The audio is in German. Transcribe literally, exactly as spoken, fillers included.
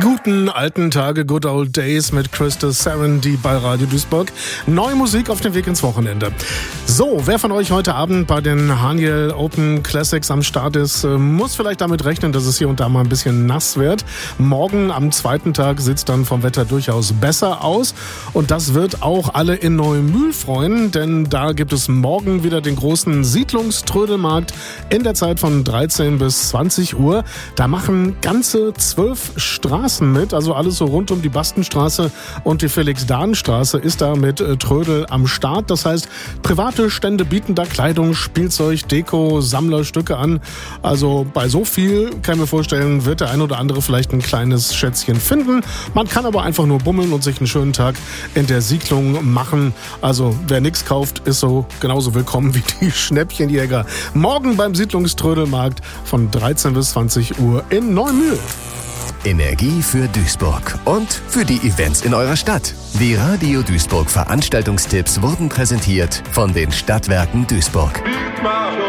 guten alten Tage, Good Old Days mit Crystal Serenity bei Radio Duisburg. Neue Musik auf dem Weg ins Wochenende. So, wer von euch heute Abend bei den Haniel Open Classics am Start ist, muss vielleicht damit rechnen, dass es hier und da mal ein bisschen nass wird. Morgen am zweiten Tag sieht es dann vom Wetter durchaus besser aus. Und das wird auch alle in Neumühl freuen, denn da gibt es morgen wieder den großen Siedlungströdelmarkt in der Zeit von dreizehn bis zwanzig Uhr. Da machen ganze zwölf Straßen mit, also alles so rund um die Bastenstraße und die Felix-Dahn-Straße ist da mit Trödel am Start. Das heißt, private Stände bieten da Kleidung, Spielzeug, Deko, Sammlerstücke an. Also bei so viel, kann ich mir vorstellen, wird der ein oder andere vielleicht ein kleines Schätzchen finden. Man kann aber einfach nur bummeln und sich einen schönen Tag in der Siedlung machen. Also wer nichts kauft, ist so genauso willkommen wie die Schnäppchenjäger. Morgen beim Siedlungströdelmarkt von dreizehn bis zwanzig Uhr in Neumühl. Energie für Duisburg und für die Events in eurer Stadt. Die Radio Duisburg Veranstaltungstipps wurden präsentiert von den Stadtwerken Duisburg.